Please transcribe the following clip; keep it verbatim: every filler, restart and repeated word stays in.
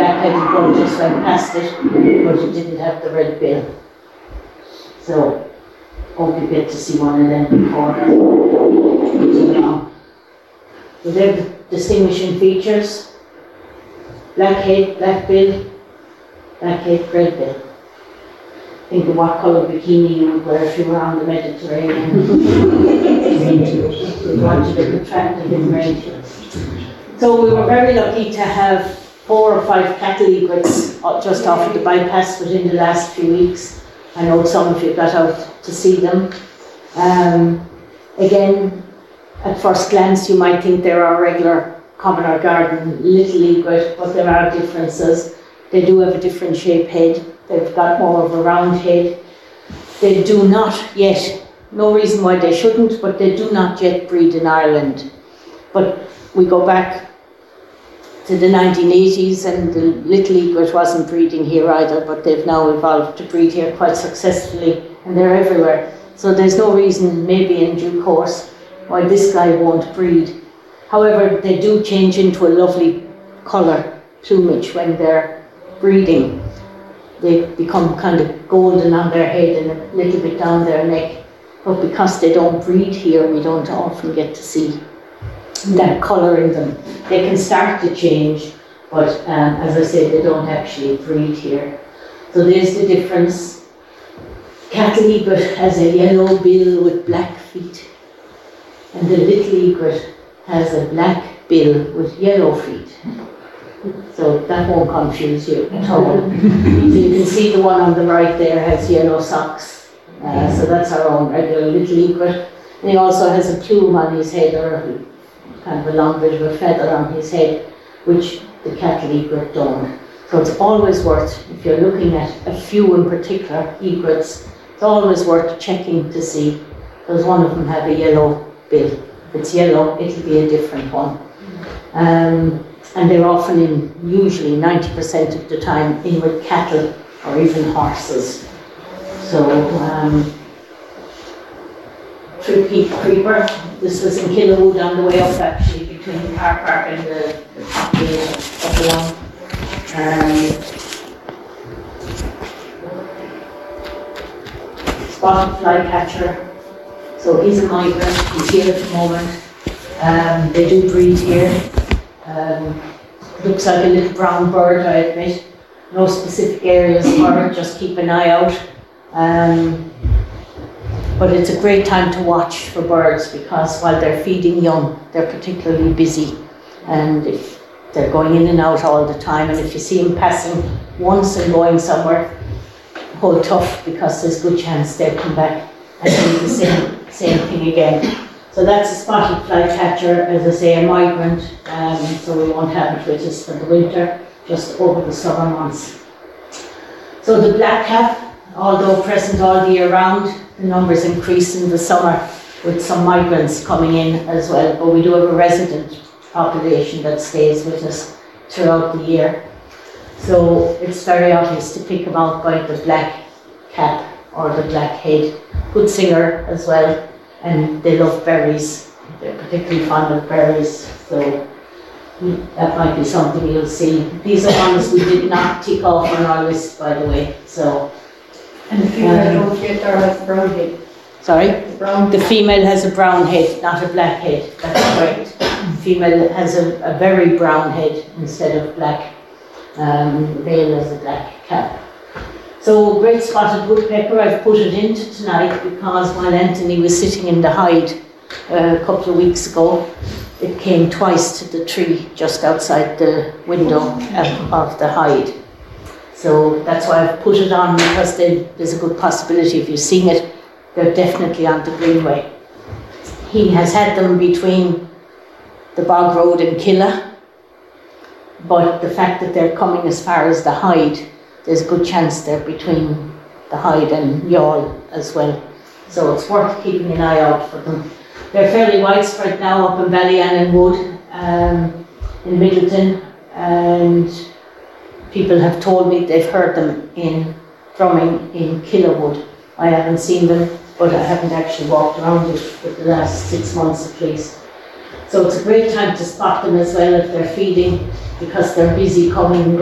black-headed bull just went past it, but it didn't have the red bill. So, hope you get to see one of them before. So they're the distinguishing features. Black head, black bill, black head, red bill. Think of what colour bikini you would wear if you were on the Mediterranean. You wanted to look attractive in rain. So we were very lucky to have four or five cattle egrets just off the bypass within the last few weeks. I know some of you got out to see them. Um, again, at first glance you might think they're our regular common or garden little egret, but there are differences. They do have a different shaped head. They've got more of a round head. They do not yet, no reason why they shouldn't, but they do not yet breed in Ireland. But we go back to the nineteen eighties and the little egret wasn't breeding here either, but they've now evolved to breed here quite successfully and they're everywhere. So there's no reason, maybe in due course, why this guy won't breed. However, they do change into a lovely colour plumage when they're breeding. They become kind of golden on their head and a little bit down their neck. But because they don't breed here, we don't often get to see that colour in them. They can start to change, but um, as I said, they don't actually breed here. So there's the difference. Cattle egret has a yellow bill with black feet, and the little egret has a black bill with yellow feet. So that won't confuse you at all. So you can see the one on the right there has yellow socks. Uh, so that's our own regular little egret. And he also has a plume on his head, or a, kind of a long bit of a feather on his head, which the cattle egret don't. So it's always worth, if you're looking at a few in particular egrets, it's always worth checking to see, because one of them have a yellow bill. If it's yellow, it'll be a different one. Um, and they're often in, usually ninety percent of the time, in with cattle or even horses. So, um, Three Peak Creeper, this was in Killawood on the way up actually, between the car park and the, the top gate up along. Um, Spotted flycatcher, so he's a migrant, he's here at the moment. Um, they do breed here. Um, looks like a little brown bird, I admit. No specific areas for it, just keep an eye out. Um, but it's a great time to watch for birds, because while they're feeding young, they're particularly busy. And if they're going in and out all the time, and if you see them passing once and going somewhere, hold tough, because there's a good chance they'll come back and do the same, same thing again. So that's a spotted flycatcher, as I say, a migrant, um, so we won't have it with us for the winter, just over the summer months. So the blackcap, although present all the year round, the numbers increase in the summer with some migrants coming in as well, but we do have a resident population that stays with us throughout the year. So it's very obvious to pick them out by the black cap or the black head. Good singer as well, and they love berries. They're particularly fond of berries, so that might be something you'll see. These are ones we did not tick off on our list, by the way. So, and the female um, don't get there has a brown head. Sorry? The, brown the female has a brown head, not a black head. That's correct. The female has a, a very brown head instead of black. Um, male has a black cap. So great spotted woodpecker, I've put it into tonight because while Anthony was sitting in the hide uh, a couple of weeks ago, it came twice to the tree just outside the window of, of the hide. So that's why I've put it on, because they, there's a good possibility if you've seen it, they're definitely on the greenway. He has had them between the Bog Road and Killa, but the fact that they're coming as far as the hide, there's a good chance they're between the hide and Youghal as well. So it's worth keeping an eye out for them. They're fairly widespread now up in Ballyannon Wood, um, in Middleton, and people have told me they've heard them in drumming in Killawood. I haven't seen them, but I haven't actually walked around it for the last six months at least. So it's a great time to spot them as well if they're feeding, because they're busy coming